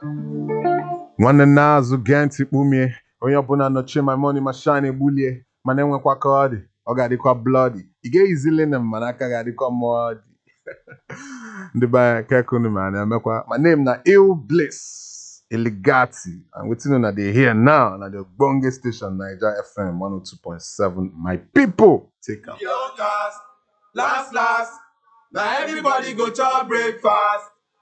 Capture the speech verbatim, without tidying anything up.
Nwanne na-azụ gee ntị kpumie onye ọbụla nọchie my money ma shine egbulie mana enwekwa ka ọ dị ọ ga-adịkwa bloody ị ga-eyizili na mana aka ga-adịkwa mmụọ dị ndị be kekunu ma na-emekwa my name na Ill Bliss Eligati and wetin una dey hear now na the ogbonge station Naija F M one oh two point seven my people take am. Last last na everybody go chop breakfast.